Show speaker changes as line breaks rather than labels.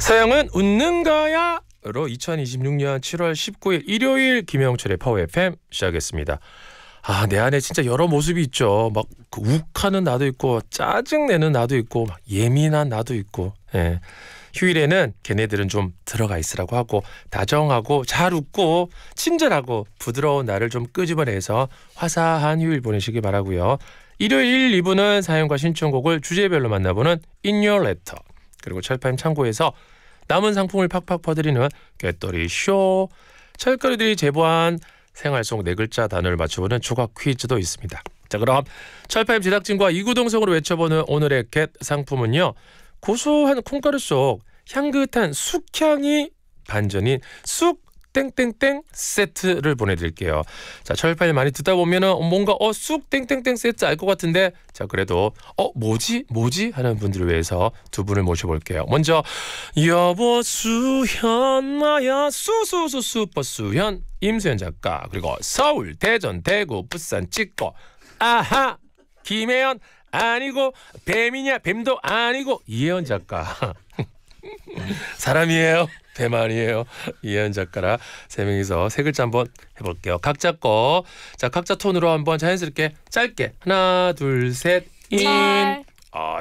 서영은 웃는 거야로 2026년 7월 19일 일요일 김영철의 파워 FM 시작했습니다. 내 안에 진짜 여러 모습이 있죠. 막 욱하는 나도 있고 짜증내는 나도 있고 막 예민한 나도 있고. 예. 휴일에는 걔네들은 좀 들어가 있으라고 하고 다정하고 잘 웃고 친절하고 부드러운 나를 좀 끄집어내서 화사한 휴일 보내시기 바라고요. 일요일 1, 2부는 사연과 신청곡을 주제별로 만나보는 In Your Letter, 그리고 철파임 창고에서 남은 상품을 팍팍 퍼드리는 꾀돌이 쇼, 철거리들이 제보한 생활 속 네 글자 단어를 맞춰보는 조각 퀴즈도 있습니다. 자, 그럼 철파임 제작진과 이구동성으로 외쳐보는 오늘의 겟 상품은요, 고소한 콩가루 속 향긋한 쑥향이 반전인 쑥 땡땡땡 세트를 보내드릴게요. 자, 철파임 많이 듣다 보면은 뭔가 쑥 땡땡땡 세트 알 것 같은데, 자, 그래도 뭐지 하는 분들을 위해서 두 분을 모셔볼게요. 먼저 여보 수현 나야 수수수 슈퍼 수현 임수현 작가, 그리고 서울 대전 대구 부산 찍고 아하 김혜연 아니고 뱀이냐 뱀도 아니고 이혜연 작가 사람이에요 뱀 아니에요. 이혜연 작가라 세 명이서 세 글자 한번 해볼게요. 각자 거. 자, 각자 톤으로 한번 자연스럽게 짧게 하나 둘 셋 인.